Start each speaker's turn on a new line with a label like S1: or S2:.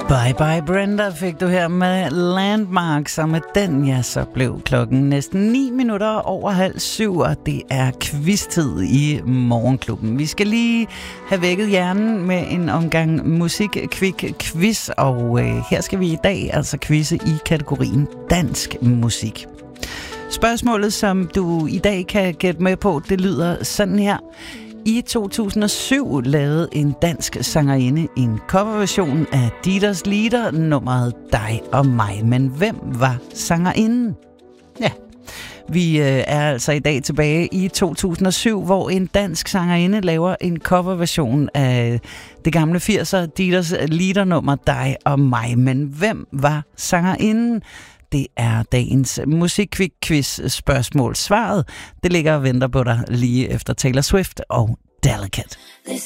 S1: Bye Bye Brenda fik du her med Landmarks, og med den, ja, så blev klokken næsten 9 minutter over 6:30, og det er quiz-tid i Morgenklubben. Vi skal lige have vækket hjernen med en omgang musik-quiz, og her skal vi i dag altså quizze i kategorien dansk musik. Spørgsmålet, som du i dag kan gætte med på, det lyder sådan her. I 2007 lavede en dansk sangerinde en coverversion af Dieters Lieder, nummeret Dig og mig. Men hvem var sangerinden? Ja, vi er altså i dag tilbage i 2007, hvor en dansk sangerinde laver en coverversion af det gamle 80'er Dieters Lieder, nummer Dig og mig. Men hvem var sangerinden? Det er dagens musikquiz spørgsmål. Svaret, det ligger og venter på dig lige efter Taylor Swift og Delicate.